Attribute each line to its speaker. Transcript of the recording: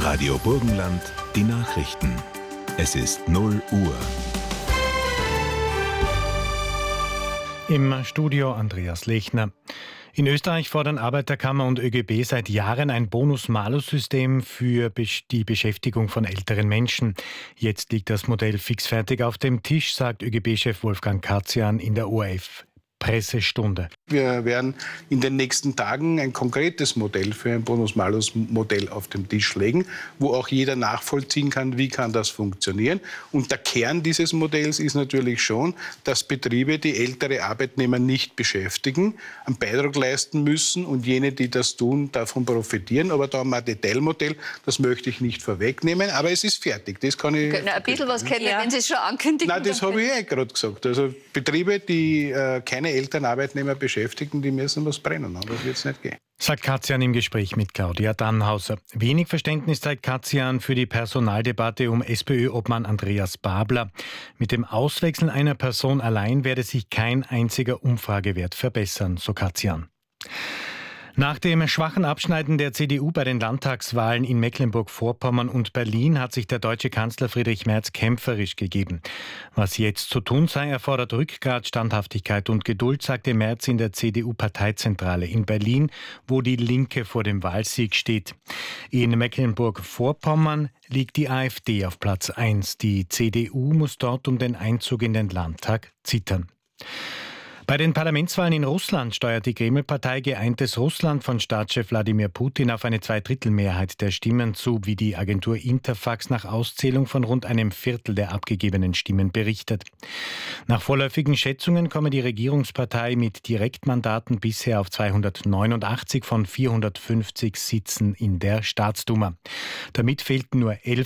Speaker 1: Radio Burgenland, die Nachrichten. Es ist 0 Uhr.
Speaker 2: Im Studio Andreas Lechner. In Österreich fordern Arbeiterkammer und ÖGB seit Jahren ein Bonus-Malus-System für die Beschäftigung von älteren Menschen. Jetzt liegt das Modell fixfertig auf dem Tisch, sagt ÖGB-Chef Wolfgang Katzian in der ORF-Pressestunde.
Speaker 3: Wir werden in den nächsten Tagen ein konkretes Modell für ein Bonus-Malus-Modell auf den Tisch legen, wo auch jeder nachvollziehen kann, wie kann das funktionieren. Und der Kern dieses Modells ist natürlich schon, dass Betriebe, die ältere Arbeitnehmer nicht beschäftigen, einen Beitrag leisten müssen und jene, die das tun, davon profitieren. Aber da haben wir ein Detailmodell, das möchte ich nicht vorwegnehmen, aber es ist fertig. Das kann ich.
Speaker 4: Ein bisschen was kennen, wenn Sie es schon ankündigen.
Speaker 3: Nein, das habe ich gerade gesagt. Also Betriebe, die keine älteren Arbeitnehmer beschäftigen, die müssen was brennen. Anders wird es nicht gehen.
Speaker 2: Sagt Katzian im Gespräch mit Claudia Dannhauser. Wenig Verständnis zeigt Katzian für die Personaldebatte um SPÖ-Obmann Andreas Babler. Mit dem Auswechseln einer Person allein werde sich kein einziger Umfragewert verbessern, so Katzian. Nach dem schwachen Abschneiden der CDU bei den Landtagswahlen in Mecklenburg-Vorpommern und Berlin hat sich der deutsche Kanzler Friedrich Merz kämpferisch gegeben. Was jetzt zu tun sei, erfordert Rückgrat, Standhaftigkeit und Geduld, sagte Merz in der CDU-Parteizentrale in Berlin, wo die Linke vor dem Wahlsieg steht. In Mecklenburg-Vorpommern liegt die AfD auf Platz 1. Die CDU muss dort um den Einzug in den Landtag zittern. Bei den Parlamentswahlen in Russland steuert die Kreml-Partei Geeintes Russland von Staatschef Wladimir Putin auf eine Zweidrittelmehrheit der Stimmen zu, wie die Agentur Interfax nach Auszählung von rund einem Viertel der abgegebenen Stimmen berichtet. Nach vorläufigen Schätzungen komme die Regierungspartei mit Direktmandaten bisher auf 289 von 450 Sitzen in der Staatsduma. Damit fehlten nur 11